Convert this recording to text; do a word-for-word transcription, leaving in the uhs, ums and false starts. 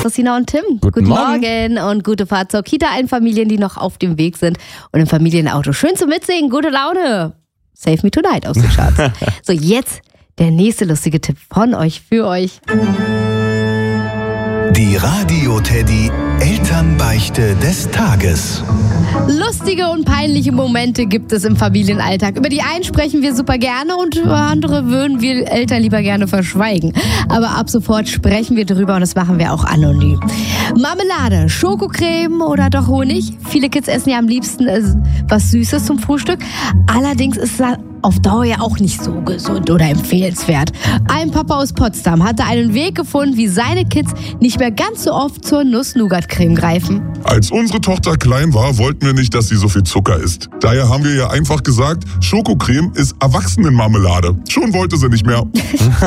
Christina und Tim. Guten, Guten Morgen. Morgen und gute Fahrt zur Kita allen Familien, die noch auf dem Weg sind. Und im Familienauto schön zum Mitsingen, gute Laune. Save Me Tonight aus den Charts. So, jetzt der nächste lustige Tipp von euch für euch. Die Radio-Teddy Elternbeichte des Tages. Lustige und peinliche Momente gibt es im Familienalltag. Über die einen sprechen wir super gerne und über andere würden wir Eltern lieber gerne verschweigen. Aber ab sofort sprechen wir drüber und das machen wir auch anonym. Marmelade, Schokocreme oder doch Honig? Viele Kids essen ja am liebsten äh, was Süßes zum Frühstück. Allerdings ist das auf Dauer ja auch nicht so gesund oder empfehlenswert. Ein Papa aus Potsdam hatte einen Weg gefunden, wie seine Kids nicht mehr ganz so oft zur Nuss-Nougat-Creme greifen. Als unsere Tochter klein war, wollten wir nicht, dass sie so viel Zucker isst. Daher haben wir ihr einfach gesagt, Schokocreme ist Erwachsenenmarmelade. Schon wollte sie nicht mehr.